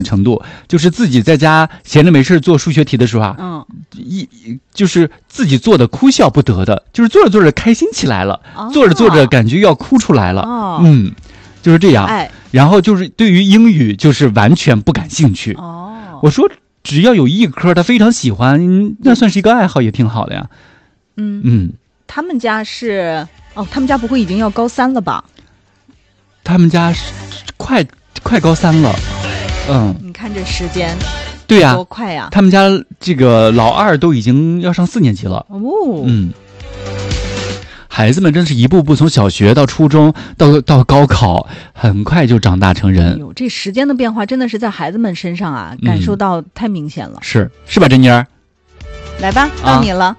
程度，就是自己在家闲着没事做数学题的时候啊，就是自己做的哭笑不得的，就是做着做着开心起来了，做着做着感觉要哭出来了，就是这样。然后就是对于英语就是完全不感兴趣。我说只要有一科他非常喜欢，那算是一个爱好，也挺好的呀。 他们家是他们家不会已经要高3了吧？ 他们家是快高3了。 你看这时间， 对呀， 多快呀！ 他们家这个老二都已经要上4年级了。孩子们真是一步步从小学到初中到高考，很快就长大成人。 这时间的变化真的是在孩子们身上啊，感受到太明显了。 是吧，珍妮儿？ 来吧，到你了。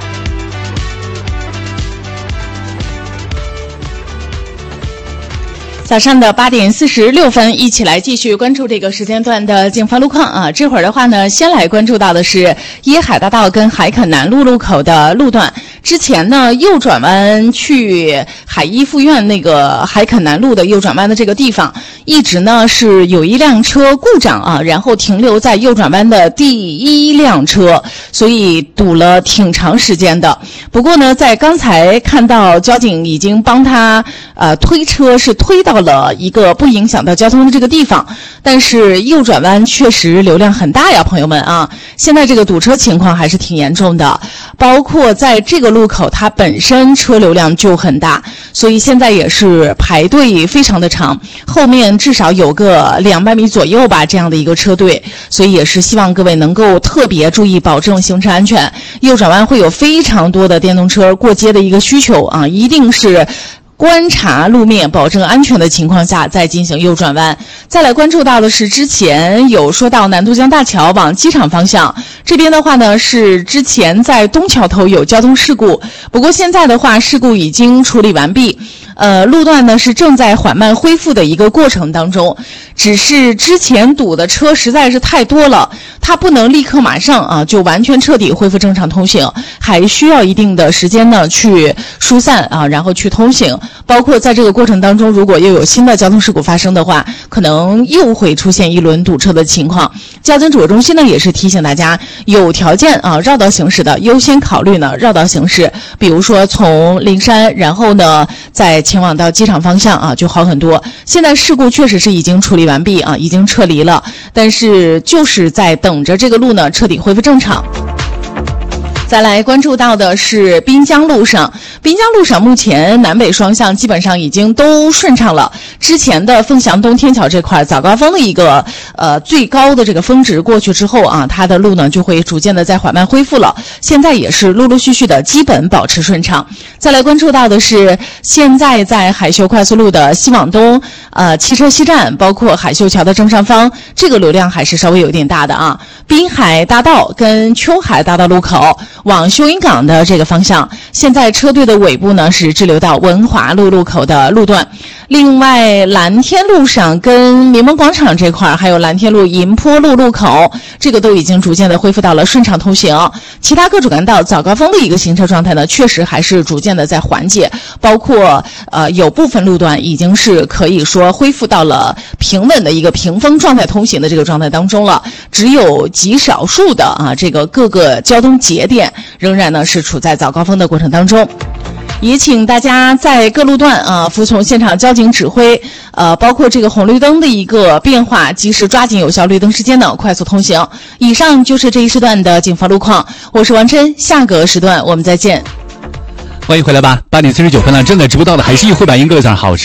早上的8点46分，一起来继续关注这个时间段的警方路况啊。这会儿的话呢，先来关注到的是椰海大道跟海垦南路路口的路段。之前呢，右转弯去海一附院那个海垦南路的右转弯的这个地方，一直呢是有一辆车故障啊，然后停留在右转弯的第1辆车，所以堵了挺长时间的。不过呢，在刚才看到交警已经帮他推车，是推到了一个不影响到交通的这个地方，但是右转弯确实流量很大呀，朋友们啊，现在这个堵车情况还是挺严重的，包括在这个路口它本身车流量就很大，所以现在也是排队非常的长，后面至少有个200米左右吧这样的一个车队，所以也是希望各位能够特别注意保证行车安全。右转弯会有非常多的电动车过街的一个需求啊，一定是观察路面，保证安全的情况下再进行右转弯。再来关注到的是之前有说到南渡江大桥往机场方向这边的话呢，是之前在东桥头有交通事故，不过现在的话事故已经处理完毕，路段呢是正在缓慢恢复的一个过程当中，只是之前堵的车实在是太多了，它不能立刻马上就完全彻底恢复正常通行，还需要一定的时间呢去疏散然后去通行。包括在这个过程当中，如果又有新的交通事故发生的话，可能又会出现一轮堵车的情况。交警指挥中心呢也是提醒大家，有条件绕道行驶的优先考虑呢绕道行驶，比如说从灵山，然后呢再前往到机场方向就好很多。现在事故确实是已经处理完毕已经撤离了，但是就是在等着这个路呢彻底恢复正常。再来关注到的是滨江路上，滨江路上目前南北双向基本上已经都顺畅了。之前的凤翔东天桥这块早高峰的一个最高的这个峰值过去之后它的路呢就会逐渐的在缓慢恢复了，现在也是陆陆续续的基本保持顺畅。再来关注到的是现在在海秀快速路的西往东汽车西站，包括海秀桥的正上方，这个流量还是稍微有点大的滨海大道跟秋海大道路口往秀英港的这个方向，现在车队的尾部呢是滞留到文华路路口的路段。另外蓝天路上跟民盟广场这块，还有蓝天路银坡路路口，这个都已经逐渐的恢复到了顺畅通行。其他各主干道早高峰的一个行车状态呢，确实还是逐渐的在缓解，包括有部分路段已经是可以说恢复到了平稳的一个平风状态通行的这个状态当中了，只有极少数的这个各个交通节点仍然呢是处在早高峰的过程当中。也请大家在各路段服从现场交警指挥，包括这个红绿灯的一个变化，及时抓紧有效绿灯时间呢快速通行。以上就是这一时段的警方路况，我是王琛，下个时段我们再见。 欢迎回来吧，8点49分了，正在直播到的还是一会版音，各位早上好。